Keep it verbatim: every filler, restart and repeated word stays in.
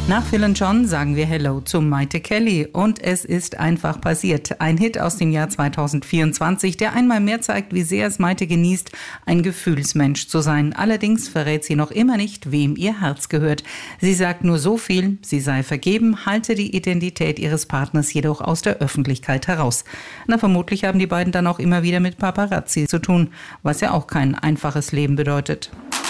Nach Phil und John sagen wir Hello zu Mayte Kelly und es ist einfach passiert. Ein Hit aus dem Jahr zweitausendvierundzwanzig, der einmal mehr zeigt, wie sehr es Mayte genießt, ein Gefühlsmensch zu sein. Allerdings verrät sie noch immer nicht, wem ihr Herz gehört. Sie sagt nur so viel, sie sei vergeben, halte die Identität ihres Partners jedoch aus der Öffentlichkeit heraus. Na, vermutlich haben die beiden dann auch immer wieder mit Paparazzi zu tun, was ja auch kein einfaches Leben bedeutet.